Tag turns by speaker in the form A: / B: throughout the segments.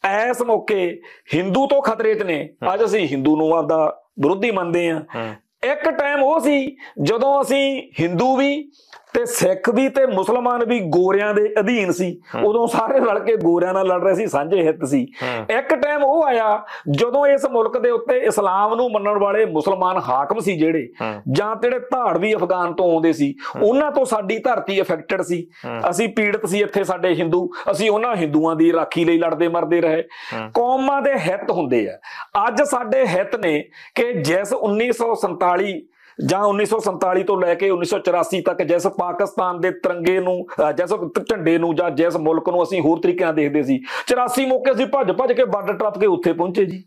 A: ਇਸ ਮੌਕੇ ਹਿੰਦੂ ਤੋਂ ਖਤਰੇ 'ਚ ਨੇ। ਅੱਜ ਅਸੀਂ ਹਿੰਦੂ ਨੂੰ ਆਪਦਾ ਵਿਰੋਧੀ ਮੰਨਦੇ ਹਾਂ। ਇੱਕ ਟਾਈਮ ਉਹ ਸੀ ਜਦੋਂ ਅਸੀਂ ਹਿੰਦੂ ਵੀ ਤੇ ਸਿੱਖ ਵੀ ਤੇ ਮੁਸਲਮਾਨ ਵੀ ਗੋਰਿਆਂ ਦੇ ਅਧੀਨ ਸੀ। ਉਦੋਂ ਸਾਰੇ ਰਲ ਕੇ ਗੋਰਿਆਂ ਨਾਲ ਲੜ ਰਹੇ ਸੀ, ਸਾਂਝੇ ਹਿੱਤ ਸੀ। ਇੱਕ ਟਾਈਮ ਉਹ ਆਇਆ ਜਦੋਂ ਇਸ ਮੁਲਕ ਦੇ ਉੱਤੇ ਇਸਲਾਮ ਨੂੰ ਮੰਨਣ ਵਾਲੇ ਮੁਸਲਮਾਨ ਹਾਕਮ ਸੀ ਜਿਹੜੇ, ਜਾਂ ਜਿਹੜੇ ਧਾੜਵੀ ਅਫਗਾਨ ਤੋਂ ਆਉਂਦੇ ਸੀ, ਉਹਨਾਂ ਤੋਂ ਸਾਡੀ ਧਰਤੀ ਅਫੈਕਟਡ ਸੀ। ਅਸੀਂ ਪੀੜਤ ਸੀ ਇੱਥੇ ਸਾਡੇ ਹਿੰਦੂ, ਅਸੀਂ ਉਹਨਾਂ ਹਿੰਦੂਆਂ ਦੀ ਰਾਖੀ ਲਈ ਲੜਦੇ ਮਰਦੇ ਰਹੇ। ਕੌਮਾਂ ਦੇ ਹਿੱਤ ਹੁੰਦੇ ਆ। ਅੱਜ ਸਾਡੇ ਹਿੱਤ ਨੇ ਕਿ ਜਿਸ 1947 ਜਾਂ 1947 ਤੋਂ ਲੈ ਕੇ 1984 ਤੱਕ ਜਿਸ ਪਾਕਿਸਤਾਨ ਦੇ ਤਿਰੰਗੇ ਨੂੰ, ਜਿਸ ਝੰਡੇ ਨੂੰ, ਜਾਂ ਜਿਸ ਮੁਲਕ ਨੂੰ ਅਸੀਂ ਹੋਰ ਤਰੀਕਿਆਂ ਦੇਖਦੇ ਸੀ, 84 ਮੌਕੇ ਅਸੀਂ ਭੱਜ ਕੇ ਬਾਰਡਰ ਟੱਪ ਕੇ ਉੱਥੇ ਪਹੁੰਚੇ ਜੀ।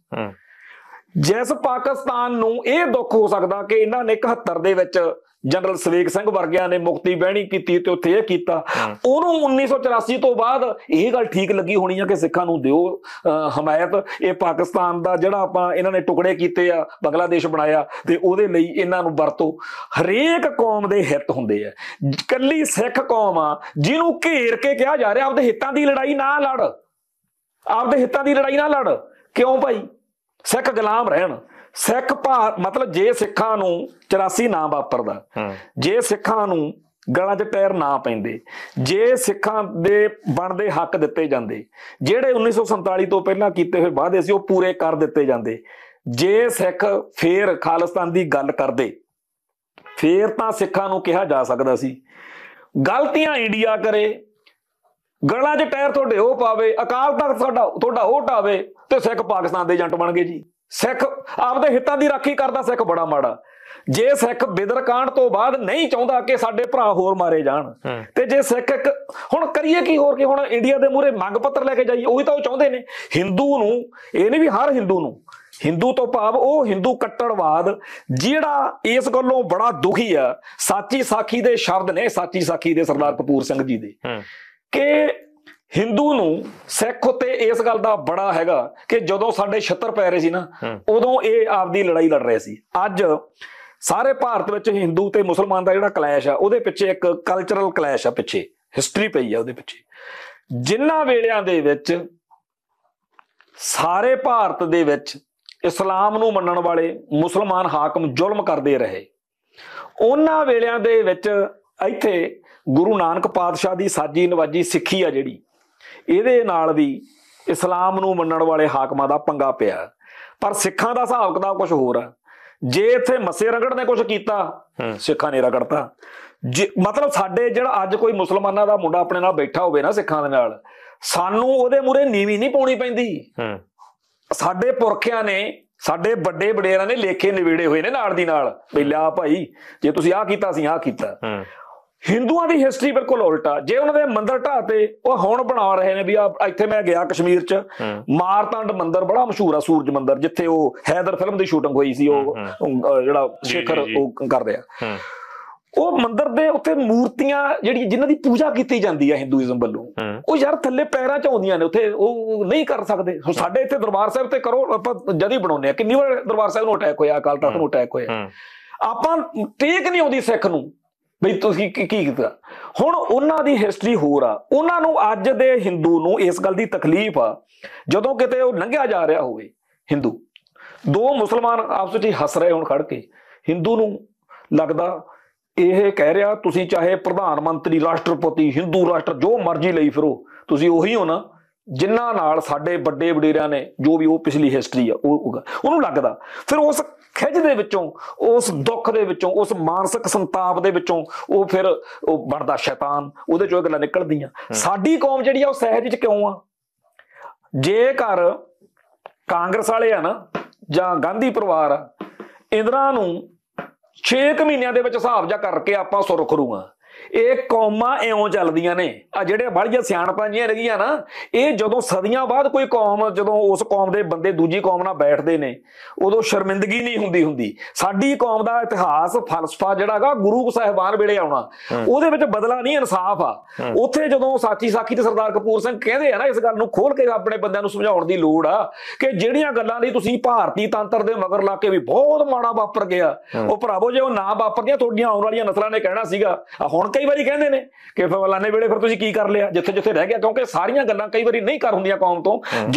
A: ਜਿਸ ਪਾਕਿਸਤਾਨ ਨੂੰ ਇਹ ਦੁੱਖ ਹੋ ਸਕਦਾ ਕਿ ਇਹਨਾਂ ਨੇ 71 ਦੇ ਵਿੱਚ ਜਨਰਲ ਸਵੇਗ ਸਿੰਘ ਵਰਗਿਆਂ ਨੇ ਮੁਕਤੀ ਬਹਿਣੀ ਕੀਤੀ ਤੇ ਉੱਥੇ ਇਹ ਕੀਤਾ, ਉਹਨੂੰ 1984 ਤੋਂ ਬਾਅਦ ਇਹ ਗੱਲ ਠੀਕ ਲੱਗੀ ਹੋਣੀ ਆ ਕਿ ਸਿੱਖਾਂ ਨੂੰ ਦਿਓ ਹਮਾਇਤ। ਇਹ ਪਾਕਿਸਤਾਨ ਦਾ ਜਿਹੜਾ ਇਹਨਾਂ ਨੇ ਟੁਕੜੇ ਕੀਤੇ ਆ, ਬੰਗਲਾਦੇਸ਼ ਬਣਾਇਆ, ਤੇ ਉਹਦੇ ਲਈ ਇਹਨਾਂ ਨੂੰ ਵਰਤੋ। ਹਰੇਕ ਕੌਮ ਦੇ ਹਿੱਤ ਹੁੰਦੇ ਆ। ਕੱਲੀ ਸਿੱਖ ਕੌਮ ਆ ਜਿਹਨੂੰ ਘੇਰ ਕੇ ਕਿਹਾ ਜਾ ਰਿਹਾ ਆਪਦੇ ਹਿੱਤਾਂ ਦੀ ਲੜਾਈ ਨਾ ਲੜ, ਆਪਦੇ ਹਿੱਤਾਂ ਦੀ ਲੜਾਈ ਨਾ ਲੜ। ਕਿਉਂ ਭਾਈ? ਸਿੱਖ ਗੁਲਾਮ ਰਹਿਣ। ਸਿੱਖ ਮਤਲਬ ਜੇ ਸਿੱਖਾਂ ਨੂੰ 84 ਨਾ ਵਾਪਰਦਾ, ਜੇ ਸਿੱਖਾਂ ਨੂੰ ਗਲਾਂ 'ਚ ਟਾਇਰ ਨਾ ਪੈਂਦੇ, ਜੇ ਸਿੱਖਾਂ ਦੇ ਬਣਦੇ ਹੱਕ ਦਿੱਤੇ ਜਾਂਦੇ, ਜਿਹੜੇ 1947 ਤੋਂ ਪਹਿਲਾਂ ਕੀਤੇ ਹੋਏ ਵਾਅਦੇ ਸੀ ਉਹ ਪੂਰੇ ਕਰ ਦਿੱਤੇ ਜਾਂਦੇ, ਜੇ ਸਿੱਖ ਫੇਰ ਖਾਲਿਸਤਾਨ ਦੀ ਗੱਲ ਕਰਦੇ, ਫੇਰ ਤਾਂ ਸਿੱਖਾਂ ਨੂੰ ਕਿਹਾ ਜਾ ਸਕਦਾ ਸੀ ਗਲਤੀਆਂ ਇੰਡੀਆ ਕਰੇ, ਗਲਾਂ 'ਚ ਟਾਇਰ ਤੁਹਾਡੇ ਉਹ ਪਾਵੇ, ਅਕਾਲ ਤਖਤ ਤੁਹਾਡਾ ਉਹ ਢਾਵੇ, ਤੇ ਸਿੱਖ ਪਾਕਿਸਤਾਨ ਦੇ ਏਜੰਟ ਬਣ ਗਏ ਜੀ। ਸਿੱਖ ਆਪਦੇ ਹਿੱਤਾਂ ਦੀ ਰਾਖੀ ਕਰਦਾ ਸਿੱਖ ਬੜਾ ਮਾੜਾ। ਜੇ ਸਿੱਖ ਬਿਦਰ ਕਾਂਡ ਤੋਂ ਬਾਅਦ ਨਹੀਂ ਚਾਹੁੰਦਾ ਕਿ ਸਾਡੇ ਭਰਾ ਹੋਰ ਮਾਰੇ ਜਾਣ, ਤੇ ਜੇ ਸਿੱਖ ਹੁਣ ਕਰੀਏ ਕੀ ਹੋਰ, ਕਿ ਹੁਣ ਇੰਡੀਆ ਦੇ ਮੂਹਰੇ ਮੰਗ ਪੱਤਰ ਲੈ ਕੇ ਜਾਈਏ? ਉਹੀ ਤਾਂ ਉਹ ਚਾਹੁੰਦੇ ਨੇ। ਹਿੰਦੂ ਨੂੰ ਇਹ ਨਹੀਂ ਵੀ ਹਰ ਹਿੰਦੂ ਨੂੰ, ਹਿੰਦੂ ਤੋਂ ਭਾਵ ਉਹ ਹਿੰਦੂ ਕੱਟੜਵਾਦ ਜਿਹੜਾ ਇਸ ਗੱਲੋਂ ਬੜਾ ਦੁਖੀ ਆ। ਸਾਚੀ ਸਾਖੀ ਦੇ ਸ਼ਬਦ ਨੇ, ਸਾਚੀ ਸਾਖੀ ਦੇ ਸਰਦਾਰ ਕਪੂਰ ਸਿੰਘ ਜੀ ਦੇ, ਕਿ ਹਿੰਦੂ ਨੂੰ ਸਿੱਖ ਉੱਤੇ ਇਸ ਗੱਲ ਦਾ ਬੜਾ ਹੈਗਾ ਕਿ ਜਦੋਂ ਸਾਡੇ ਛਿੱਤਰ ਪੈ ਰਹੇ ਸੀ ਨਾ, ਉਦੋਂ ਇਹ ਆਪਦੀ ਲੜਾਈ ਲੜ ਰਹੇ ਸੀ। ਅੱਜ ਸਾਰੇ ਭਾਰਤ ਵਿੱਚ ਹਿੰਦੂ ਤੇ ਮੁਸਲਮਾਨ ਦਾ ਜਿਹੜਾ ਕਲੈਸ਼ ਆ, ਉਹਦੇ ਪਿੱਛੇ ਇੱਕ ਕਲਚਰਲ ਕਲੈਸ਼ ਆ, ਪਿੱਛੇ ਹਿਸਟਰੀ ਪਈ ਆ ਉਹਦੇ ਪਿੱਛੇ। ਜਿਨ੍ਹਾਂ ਵੇਲਿਆਂ ਦੇ ਵਿੱਚ ਸਾਰੇ ਭਾਰਤ ਦੇ ਵਿੱਚ ਇਸਲਾਮ ਨੂੰ ਮੰਨਣ ਵਾਲੇ ਮੁਸਲਮਾਨ ਹਾਕਮ ਜ਼ੁਲਮ ਕਰਦੇ ਰਹੇ, ਉਹਨਾਂ ਵੇਲਿਆਂ ਦੇ ਵਿੱਚ ਇੱਥੇ ਗੁਰੂ ਨਾਨਕ ਪਾਤਸ਼ਾਹ ਦੀ ਸਾਜੀ ਨਵਾਜੀ ਸਿੱਖੀ ਆ ਜਿਹੜੀ, ਇਹਦੇ ਨਾਲ ਵੀ ਇਸਲਾਮ ਨੂੰ ਮੰਨਣ ਵਾਲੇ ਹਾਕਮਾਂ ਦਾ ਪੰਗਾ ਪਿਆ। ਪਰ ਸਿੱਖਾਂ ਦਾ ਹਿਸਾਬ ਕਿਤਾਬ ਕੁਝ ਹੋਰ ਆ। ਜੇ ਇੱਥੇ ਮੱਸੇ ਰਗੜ ਨੇ ਕੁਝ ਕੀਤਾ, ਸਿੱਖਾਂ ਨੇ ਰਗੜਤਾ। ਮਤਲਬ ਸਾਡੇ ਜਿਹੜਾ ਅੱਜ ਕੋਈ ਮੁਸਲਮਾਨਾਂ ਦਾ ਮੁੰਡਾ ਆਪਣੇ ਨਾਲ ਬੈਠਾ ਹੋਵੇ ਨਾ ਸਿੱਖਾਂ ਦੇ ਨਾਲ, ਸਾਨੂੰ ਉਹਦੇ ਮੂਹਰੇ ਨੀਵੀਂ ਨਹੀਂ ਪਾਉਣੀ ਪੈਂਦੀ। ਸਾਡੇ ਪੁਰਖਿਆਂ ਨੇ, ਸਾਡੇ ਵੱਡੇ ਵਡੇਰਿਆਂ ਨੇ ਲੇਖੇ ਨਿਬੇੜੇ ਹੋਏ ਨੇ ਨਾਲ ਦੀ ਨਾਲ, ਵੀ ਲਿਆ ਭਾਈ ਜੇ ਤੁਸੀਂ ਆਹ ਕੀਤਾ ਅਸੀਂ ਆਹ ਕੀਤਾ। ਹਿੰਦੂਆਂ ਦੀ ਹਿਸਟਰੀ ਬਿਲਕੁਲ ਉਲਟਾ। ਜੇ ਉਹਨਾਂ ਦੇ ਮੰਦਿਰ ਢਾਤੇ, ਉਹ ਹੁਣ ਬਣਾ ਰਹੇ ਨੇ ਵੀ ਇੱਥੇ ਮੈਂ ਗਿਆ ਕਸ਼ਮੀਰ ਚ, ਮਾਰਤੰਡ ਮੰਦਿਰ ਬੜਾ ਮਸ਼ਹੂਰ ਆ, ਸੂਰਜ ਮੰਦਿਰ, ਜਿੱਥੇ ਉਹ ਹੈਦਰ ਫਿਲਮ ਦੀ ਸ਼ੂਟਿੰਗ ਹੋਈ ਸੀ, ਉਹ ਜਿਹੜਾ ਸ਼ੇਖਰ ਉਹ ਕਰਦੇ ਆ, ਉਹ ਮੰਦਿਰ ਦੇ ਉੱਤੇ ਮੂਰਤੀਆਂ ਜਿਨ੍ਹਾਂ ਦੀ ਪੂਜਾ ਕੀਤੀ ਜਾਂਦੀ ਹੈ ਹਿੰਦੂਇਜ਼ਮ ਵੱਲੋਂ, ਉਹ ਯਾਰ ਥੱਲੇ ਪੈਰਾਂ ਚ ਆਉਂਦੀਆਂ ਨੇ, ਉੱਥੇ ਉਹ ਨਹੀਂ ਕਰ ਸਕਦੇ। ਸਾਡੇ ਇੱਥੇ ਦਰਬਾਰ ਸਾਹਿਬ ਤੇ ਕਰੋ, ਆਪਾਂ ਜਦ ਹੀ ਬਣਾਉਂਦੇ ਆ। ਕਿੰਨੀ ਵਾਰ ਦਰਬਾਰ ਸਾਹਿਬ ਨੂੰ ਅਟੈਕ ਹੋਇਆ, ਅਕਾਲ ਤਖਤ ਨੂੰ ਅਟੈਕ ਹੋਇਆ। ਆਪਾਂ ਟੇਕ ਨਹੀਂ ਆਉਂਦੀ ਸਿੱਖ ਨੂੰ ਬਈ ਤੁਸੀਂ ਕੀ ਕੀਤਾ। ਹੁਣ ਉਹਨਾਂ ਦੀ ਹਿਸਟਰੀ ਹੋਰ ਆ। ਉਹਨਾਂ ਨੂੰ ਅੱਜ ਦੇ ਹਿੰਦੂ ਨੂੰ ਇਸ ਗੱਲ ਦੀ ਤਕਲੀਫ ਆ, ਜਦੋਂ ਕਿਤੇ ਉਹ ਲੰਘਿਆ ਜਾ ਰਿਹਾ ਹੋਵੇ ਹਿੰਦੂ, ਦੋ ਮੁਸਲਮਾਨ ਆਪਸ ਵਿੱਚ ਹੀ ਹੱਸ ਰਹੇ ਹੋਣ ਖੜ ਕੇ, ਹਿੰਦੂ ਨੂੰ ਲੱਗਦਾ ਇਹ ਕਹਿ ਰਿਹਾ ਤੁਸੀਂ ਚਾਹੇ ਪ੍ਰਧਾਨ ਮੰਤਰੀ, ਰਾਸ਼ਟਰਪਤੀ, ਹਿੰਦੂ ਰਾਸ਼ਟਰ ਜੋ ਮਰਜ਼ੀ ਲਈ ਫਿਰੋ, ਤੁਸੀਂ ਉਹੀ ਹੋ ਨਾ ਜਿਨ੍ਹਾਂ ਨਾਲ ਸਾਡੇ ਵੱਡੇ ਵਡੇਰਿਆਂ ਨੇ ਜੋ ਵੀ ਉਹ ਪਿਛਲੀ ਹਿਸਟਰੀ ਆ ਉਹਨੂੰ ਲੱਗਦਾ। ਫਿਰ ਉਸ ਖਿੱਚ ਦੇ ਵਿੱਚੋਂ, ਉਸ ਦੁੱਖ ਦੇ ਵਿੱਚੋਂ, ਉਸ ਮਾਨਸਿਕ ਸੰਤਾਪ ਦੇ ਵਿੱਚੋਂ ਉਹ ਫਿਰ ਉਹ ਬਣਦਾ ਸ਼ੈਤਾਨ, ਉਹਦੇ ਚੋਂ ਇਹ ਗੱਲਾਂ ਨਿਕਲਦੀਆਂ। ਸਾਡੀ ਕੌਮ ਜਿਹੜੀ ਆ ਉਹ ਸਹਿਜ ਚ ਕਿਉਂ ਆ? ਜੇਕਰ ਕਾਂਗਰਸ ਵਾਲੇ ਆ ਨਾ ਜਾਂ ਗਾਂਧੀ ਪਰਿਵਾਰ ਆ, ਇਹਨਾਂ ਨੂੰ 6 ਮਹੀਨਿਆਂ ਦੇ ਵਿੱਚ ਹਿਸਾਬ ਜਾ ਕਰਕੇ ਆਪਾਂ ਸੁਰਖਰੂ ਆ। ਇਹ ਕੌਮਾਂ ਇਉਂ ਚੱਲਦੀਆਂ ਨੇ। ਆ ਜਿਹੜੇ ਬਾਹਲੀਆਂ ਸਿਆਣਪਾਂ ਜਿਹੀਆਂ ਰਹਿਗੀਆਂ ਨਾ, ਇਹ ਜਦੋਂ ਸਦੀਆਂ ਬਾਅਦ ਕੋਈ ਕੌਮ, ਜਦੋਂ ਉਸ ਕੌਮ ਦੇ ਬੰਦੇ ਦੂਜੀ ਕੌਮ ਨਾਲ ਬੈਠਦੇ ਨੇ, ਉਦੋਂ ਸ਼ਰਮਿੰਦਗੀ ਨਹੀਂ ਹੁੰਦੀ। ਸਾਡੀ ਕੌਮ ਦਾ ਇਤਿਹਾਸ, ਫਲਸਫਾ ਜਿਹੜਾ ਹੈਗਾ ਗੁਰੂ ਸਾਹਿਬਾਨ ਵੇਲੇ ਆਉਣਾ, ਉਹਦੇ ਵਿੱਚ ਬਦਲਾ ਨਹੀਂ, ਇਨਸਾਫ ਆ। ਉੱਥੇ ਜਦੋਂ ਸਾਚੀ ਸਾਖੀ ਤੇ ਸਰਦਾਰ ਕਪੂਰ ਸਿੰਘ ਕਹਿੰਦੇ ਆ ਨਾ, ਇਸ ਗੱਲ ਨੂੰ ਖੋਲ ਕੇ ਆਪਣੇ ਬੰਦਿਆਂ ਨੂੰ ਸਮਝਾਉਣ ਦੀ ਲੋੜ ਆ ਕਿ ਜਿਹੜੀਆਂ ਗੱਲਾਂ ਲਈ ਤੁਸੀਂ ਭਾਰਤੀ ਤੰਤਰ ਦੇ ਮਗਰ ਲਾ ਕੇ ਵੀ ਬਹੁਤ ਮਾੜਾ ਵਾਪਰ ਗਿਆ, ਉਹ ਭਰਾਵੋ ਜੇ ਉਹ ਨਾ ਵਾਪਰਦੀਆਂ ਤੁਹਾਡੀਆਂ ਆਉਣ ਵਾਲੀਆਂ ਨਸਲਾਂ ਨੇ ਕਹਿਣਾ ਸੀਗਾ। ਹੁਣ ਕਈ ਵਾਰੀ ਕਹਿੰਦੇ ਨੇ ਕਿ ਫਲਾਣੇ ਵੇਲੇ ਫਿਰ ਤੁਸੀਂ ਕੀ ਕਰ ਲਿਆ, ਜਿੱਥੇ ਜਿੱਥੇ ਰਹਿ ਗਿਆ, ਕਿਉਂਕਿ ਸਾਰੀਆਂ ਗੱਲਾਂ ਕਈ ਵਾਰੀ ਨਹੀਂ ਕਰ ਹੁੰਦੀਆਂ ਕੌਮ ਤੋਂ।